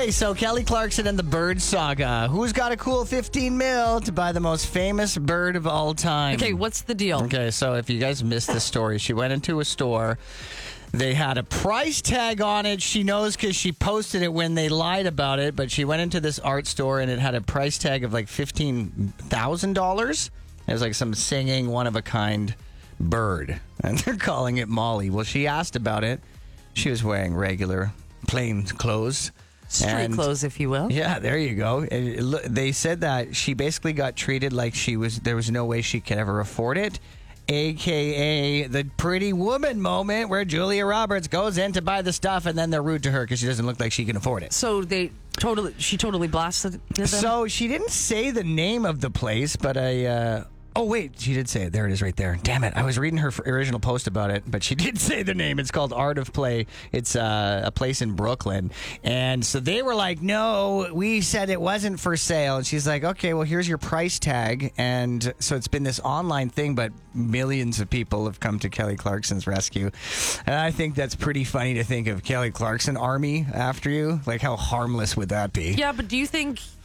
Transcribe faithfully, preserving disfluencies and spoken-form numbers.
Okay, so Kelly Clarkson and the Bird Saga. Who's got a cool fifteen mil to buy the most famous bird of all time? Okay, what's the deal? Okay, so if you guys missed this story, she went into a store. They had a price tag on it. She knows because she posted it when they lied about it, but she went into this art store and it had a price tag of like fifteen thousand dollars. It was like some singing, one-of-a-kind bird, and they're calling it Molly. Well, she asked about it. She was wearing regular, plain clothes. Street And- clothes, if you will. Yeah, there you go. And it lo- They said that she basically got treated like she was. There was no way she could ever afford it, A K A the Pretty Woman moment, where Julia Roberts goes in to buy the stuff and then they're rude to her because she doesn't look like she can afford it. So they totally, she totally blasted them? So she didn't say the name of the place, but I. Uh, oh wait, she did say it. There it is, right there. Damn it! I was reading her f- original post about it, but she did say the name. It's called Art of Play. It's uh, a place in Brooklyn, and so they were like, "No, we said it wasn't for sale." And she's like, "Okay, well, here's your price tag." And so it's been this online thing, but millions of people have come to Kelly Clarkson's rescue, and I think that's pretty funny to think of Kelly Clarkson army after you. Like, how harmless would that be? Yeah, but do you think